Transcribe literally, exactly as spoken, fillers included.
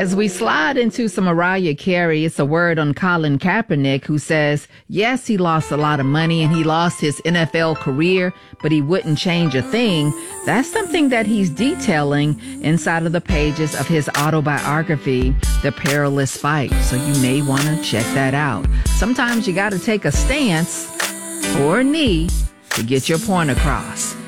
As we slide into some Mariah Carey, it's a word on Colin Kaepernick, who says, yes, he lost a lot of money and he lost his N F L career, but he wouldn't change a thing. That's something that he's detailing inside of the pages of his autobiography, The Perilous Fight. So you may want to check that out. Sometimes you got to take a stance or a knee to get your point across.